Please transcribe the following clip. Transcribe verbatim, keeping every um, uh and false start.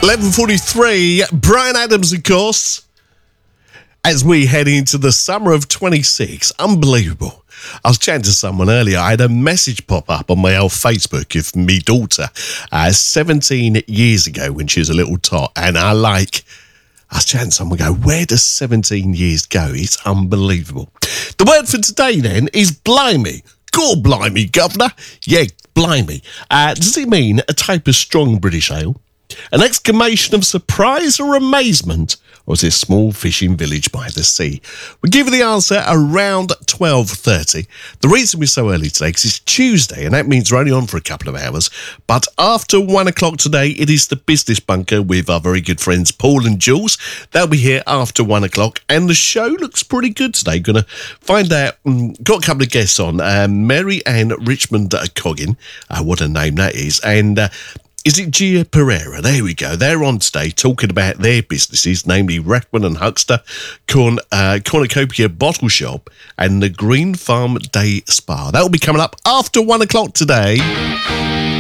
eleven forty-three, Bryan Adams, of course, as we head into the summer of twenty-six. Unbelievable. I was chatting to someone earlier. I had a message pop up on my old Facebook of me daughter uh, seventeen years ago when she was a little tot. And I like, I was chatting to someone go, where does seventeen years go? It's unbelievable. The word for today then is blimey. God blimey, governor. Yeah, blimey. Uh, does it mean a type of strong British ale? An exclamation of surprise or amazement? Or is it a small fishing village by the sea? We'll give you the answer around twelve thirty. The reason we're so early today is it's Tuesday, and that means we're only on for a couple of hours. But after one o'clock today, it is the Business Bunker with our very good friends Paul and Jules. They'll be here after one o'clock, and the show looks pretty good today. Going to find out, um, got a couple of guests on. Uh, Mary Ann Richmond uh, Coggin, uh, what a name that is, and uh, is it Gia Pereira? There we go. They're on today talking about their businesses, namely Rathbone and Huxter, Corn, uh, Cornucopia Bottle Shop, and the Green Farm Day Spa. That will be coming up after one o'clock today.